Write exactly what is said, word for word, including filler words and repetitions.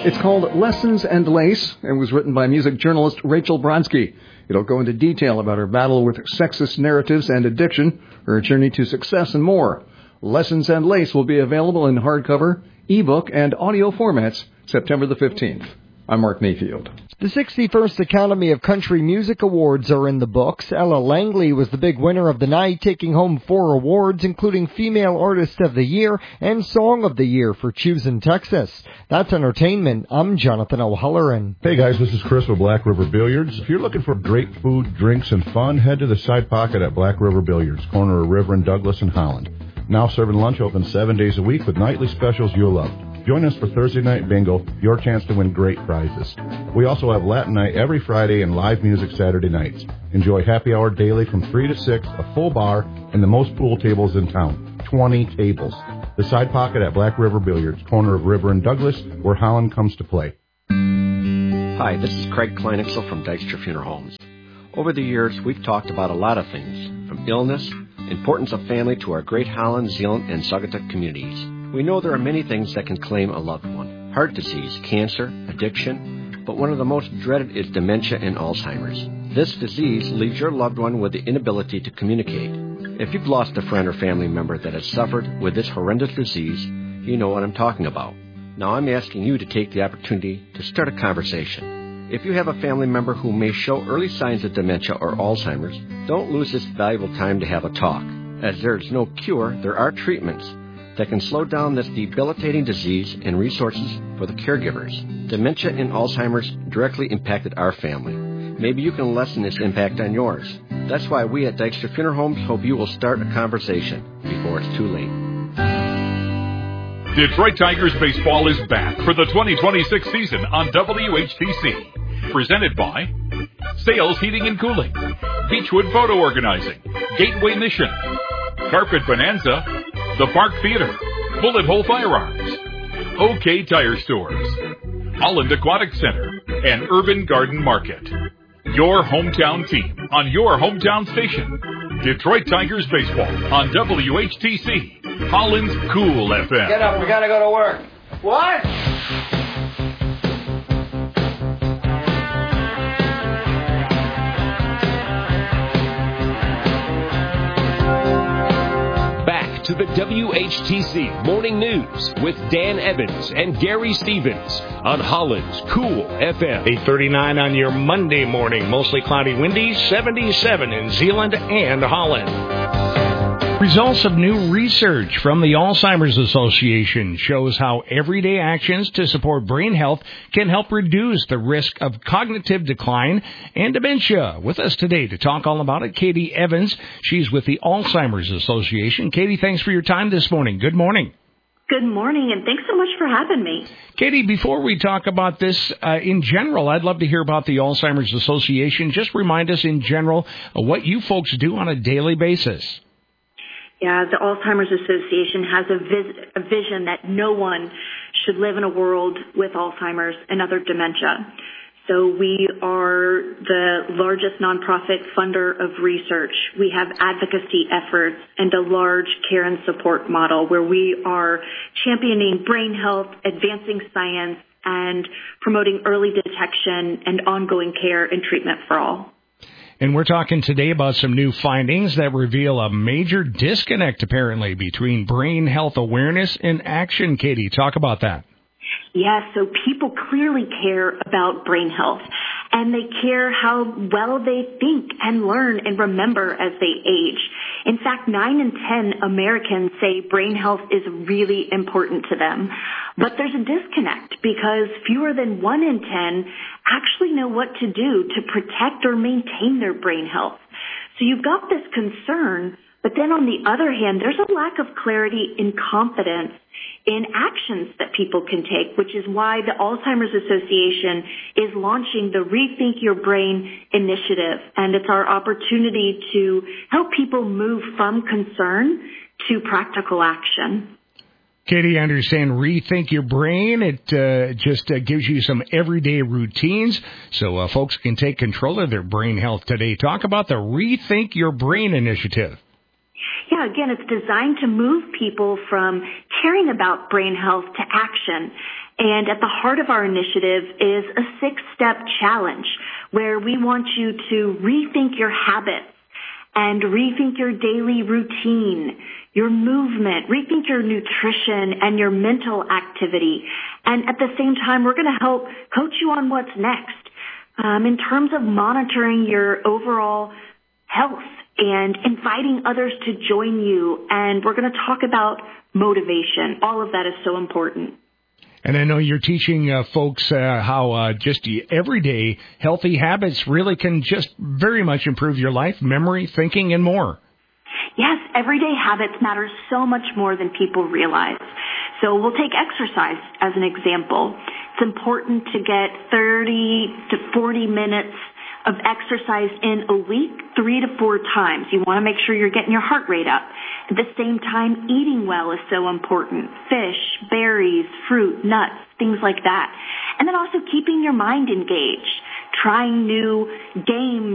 It's called Lessons and Lace and was written by music journalist Rachel Bronsky. It'll go into detail about her battle with sexist narratives and addiction, her journey to success, and more. Lessons and Lace will be available in hardcover, ebook, and audio formats September the fifteenth. I'm Mark Mayfield. The sixty-first Academy of Country Music Awards are in the books. Ella Langley was the big winner of the night, taking home four awards, including Female Artist of the Year and Song of the Year for Choosing Texas. That's entertainment. I'm Jonathan O'Halloran. Hey guys, this is Chris with Black River Billiards. If you're looking for great food, drinks, and fun, head to the Side Pocket at Black River Billiards, corner of River and Douglas in Holland. Now serving lunch open seven days a week with nightly specials you'll love. Join us for Thursday Night Bingo, your chance to win great prizes. We also have Latin Night every Friday and live music Saturday nights. Enjoy happy hour daily from three to six, a full bar, and the most pool tables in town. twenty tables. The Side Pocket at Black River Billiards, corner of River and Douglas, where Holland comes to play. Hi, this is Craig Kleinixel from Dykstra Funeral Homes. Over the years, we've talked about a lot of things, from illness, importance of family, to our great Holland, Zeeland, and Saugatuck communities. We know there are many things that can claim a loved one. Heart disease, cancer, addiction, but one of the most dreaded is dementia and Alzheimer's. This disease leaves your loved one with the inability to communicate. If you've lost a friend or family member that has suffered with this horrendous disease, you know what I'm talking about. Now I'm asking you to take the opportunity to start a conversation. If you have a family member who may show early signs of dementia or Alzheimer's, don't lose this valuable time to have a talk. As there is no cure, there are treatments that can slow down this debilitating disease and resources for the caregivers. Dementia and Alzheimer's directly impacted our family. Maybe you can lessen this impact on yours. That's why we at Dykstra Funeral Homes hope you will start a conversation before it's too late. Detroit Tigers baseball is back for the twenty twenty-six season on W H T C. Presented by Sales Heating and Cooling, Beechwood Photo Organizing, Gateway Mission, Carpet Bonanza, The Park Theater, Bullet Hole Firearms, OK Tire Stores, Holland Aquatic Center, and Urban Garden Market. Your hometown team on your hometown station. Detroit Tigers baseball on W H T C, Holland's Cool F M. Get up, we gotta go to work. What? To the W H T C Morning News with Dan Evans and Gary Stevens on Holland's Cool F M. eight thirty-nine on your Monday morning. Mostly cloudy, windy, seventy-seven in Zeeland and Holland. Results of new research from the Alzheimer's Association shows how everyday actions to support brain health can help reduce the risk of cognitive decline and dementia. With us today to talk all about it, Katie Evans. She's with the Alzheimer's Association. Katie, thanks for your time this morning. Good morning. Good morning, and thanks so much for having me. Katie, before we talk about this uh, in general, I'd love to hear about the Alzheimer's Association. Just remind us in general uh, what you folks do on a daily basis. Yeah, the Alzheimer's Association has a, vis- a vision that no one should live in a world with Alzheimer's and other dementia. So we are the largest nonprofit funder of research. We have advocacy efforts and a large care and support model where we are championing brain health, advancing science, and promoting early detection and ongoing care and treatment for all. And we're talking today about some new findings that reveal a major disconnect, apparently, between brain health awareness and action. Katie, talk about that. Yes, so people clearly care about brain health, and they care how well they think and learn and remember as they age. In fact, nine in ten Americans say brain health is really important to them. But there's a disconnect because fewer than one in ten actually know what to do to protect or maintain their brain health. So you've got this concern, but then on the other hand, there's a lack of clarity and confidence in actions that people can take, which is why the Alzheimer's Association is launching the Rethink Your Brain initiative. And it's our opportunity to help people move from concern to practical action. Katie, I understand Rethink Your Brain. It uh, just uh, gives you some everyday routines so uh, folks can take control of their brain health today. Talk about the Rethink Your Brain initiative. Yeah, again, it's designed to move people from caring about brain health to action. And at the heart of our initiative is a six-step challenge where we want you to rethink your habits and rethink your daily routine, your movement, rethink your nutrition and your mental activity. And at the same time, we're going to help coach you on what's next um, in terms of monitoring your overall health and inviting others to join you. And we're going to talk about motivation. All of that is so important. And I know you're teaching uh, folks uh, how uh, just the everyday healthy habits really can just very much improve your life, memory, thinking, and more. Yes, everyday habits matter so much more than people realize. So we'll take exercise as an example. It's important to get thirty to forty minutes of exercise in a week, three to four times. You want to make sure you're getting your heart rate up. At the same time, eating well is so important. Fish, berries, fruit, nuts, things like that. And then also keeping your mind engaged, trying new games